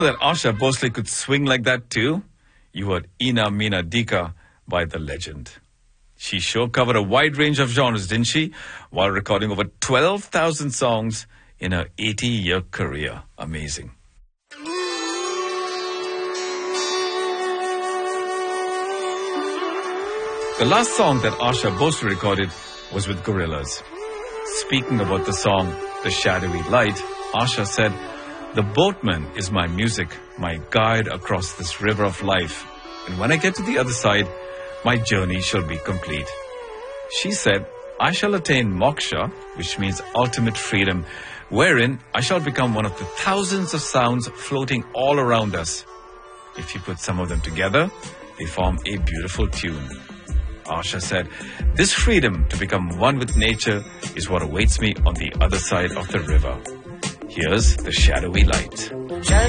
That Asha Bhosle could swing like that too? You heard Ina Meena Dika by the legend. She sure covered a wide range of genres, didn't she? While recording over 12,000 songs in her 80-year career. Amazing. The last song that Asha Bhosle recorded was with Gorillaz. Speaking about the song, The Shadowy Light, Asha said, "The boatman is my music, my guide across this river of life. And when I get to the other side, my journey shall be complete." She said, "I shall attain moksha, which means ultimate freedom, wherein I shall become one of the thousands of sounds floating all around us. If you put some of them together, they form a beautiful tune." Asha said, "This freedom to become one with nature is what awaits me on the other side of the river." Here's The Shadowy Light.